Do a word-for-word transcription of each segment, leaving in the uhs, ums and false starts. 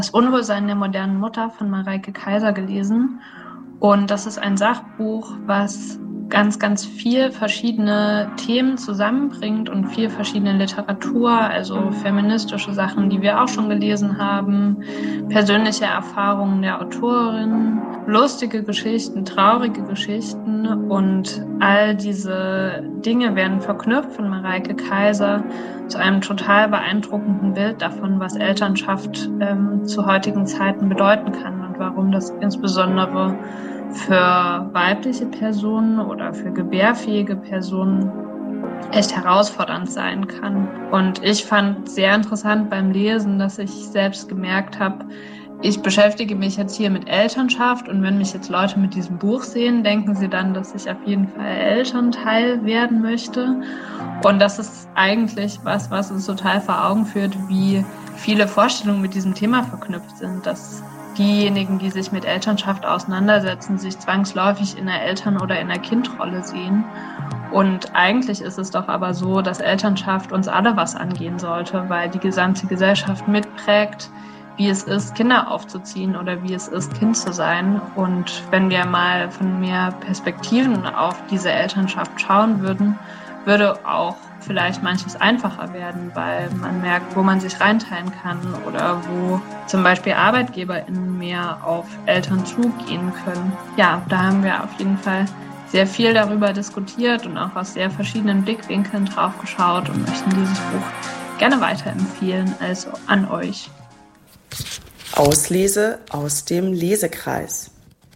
Das Unwohlsein der modernen Mutter von Mareike Kaiser gelesen. Und das ist ein Sachbuch, was ganz, ganz viel verschiedene Themen zusammenbringt und viel verschiedene Literatur, also feministische Sachen, die wir auch schon gelesen haben, persönliche Erfahrungen der Autorin, lustige Geschichten, traurige Geschichten, und all diese Dinge werden verknüpft von Mareike Kaiser zu einem total beeindruckenden Bild davon, was Elternschaft ähm, zu heutigen Zeiten bedeuten kann und warum das insbesondere für weibliche Personen oder für gebärfähige Personen echt herausfordernd sein kann. Und ich fand sehr interessant beim Lesen, dass ich selbst gemerkt habe, ich beschäftige mich jetzt hier mit Elternschaft, und wenn mich jetzt Leute mit diesem Buch sehen, denken sie dann, dass ich auf jeden Fall Elternteil werden möchte. Und das ist eigentlich was, was uns total vor Augen führt, wie viele Vorstellungen mit diesem Thema verknüpft sind, dass diejenigen, die sich mit Elternschaft auseinandersetzen, sich zwangsläufig in der Eltern- oder in der Kindrolle sehen. Und eigentlich ist es doch aber so, dass Elternschaft uns alle was angehen sollte, weil die gesamte Gesellschaft mitprägt, wie es ist, Kinder aufzuziehen oder wie es ist, Kind zu sein. Und wenn wir mal von mehr Perspektiven auf diese Elternschaft schauen würden, würde auch vielleicht manches einfacher werden, weil man merkt, wo man sich reinteilen kann oder wo zum Beispiel ArbeitgeberInnen mehr auf Eltern zugehen können. Ja, da haben wir auf jeden Fall sehr viel darüber diskutiert und auch aus sehr verschiedenen Blickwinkeln drauf geschaut und möchten dieses Buch gerne weiterempfehlen, also an euch. Auslese aus dem Lesekreis.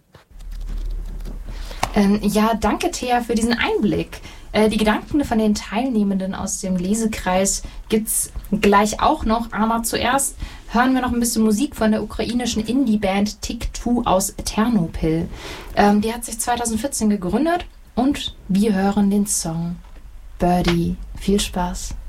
Ähm, ja, danke Thea für diesen Einblick. Äh, die Gedanken von den Teilnehmenden aus dem Lesekreis gibt's gleich auch noch, aber zuerst hören wir noch ein bisschen Musik von der ukrainischen Indie-Band Tik Two aus Ternopil. Ähm, die hat sich zwanzig vierzehn gegründet und wir hören den Song Birdie. Viel Spaß!